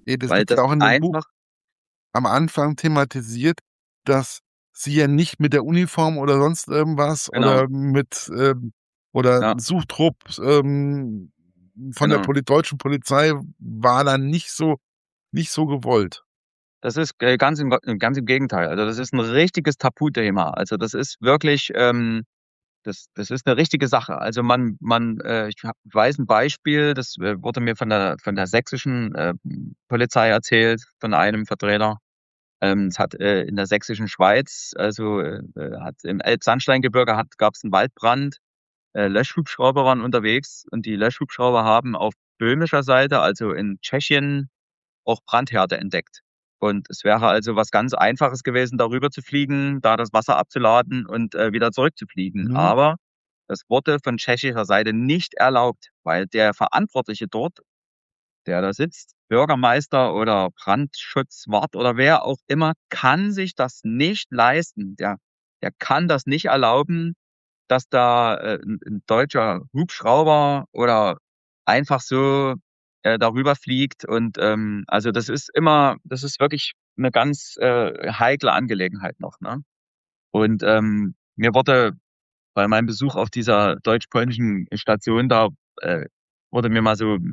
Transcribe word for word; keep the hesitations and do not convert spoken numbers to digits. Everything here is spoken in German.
Ja, das weil wird das ja auch in dem Buch einfach am Anfang thematisiert, dass sie ja nicht mit der Uniform oder sonst irgendwas Genau. oder mit, ähm oder Ja. Suchtrupp, ähm, von der Genau. Poli deutschen Polizei war da nicht so nicht so gewollt. Das ist, äh, ganz im ganz im Gegenteil. Also, das ist 'n richtiges Tabuthema. Also, das ist wirklich, ähm das das ist 'ne richtige Sache. Also, man man äh, ich ha weiß 'n Beispiel, das, äh, wurde mir von der von der sächsischen, ähm, Polizei erzählt, von einem Vertreter. Ähm, es hat, äh, in der sächsischen Schweiz, also, äh, äh, hat im Elbsandsteingebirge hat gab's 'n Waldbrand. Äh, Löschhubschrauber waren unterwegs und die Löschhubschrauber haben auf böhmischer Seite, also in Tschechien, auch Brandherde entdeckt. Und es wäre also was ganz Einfaches gewesen, darüber zu fliegen, da das Wasser abzuladen und, äh, wieder zurückzufliegen. Mhm. Aber das wurde von tschechischer Seite nicht erlaubt, weil der Verantwortliche dort, der da sitzt, Bürgermeister oder Brandschutzwart oder wer auch immer, kann sich das nicht leisten. Der der kann das nicht erlauben, dass da, äh, 'n 'n deutscher Hubschrauber oder einfach so, äh, darüber fliegt und, ähm also, das ist immer das ist wirklich 'ne ganz, äh, heikle Angelegenheit noch, ne? Und, ähm, mir wurde bei meinem Besuch auf dieser deutsch-polnischen Station da, äh, wurde mir mal so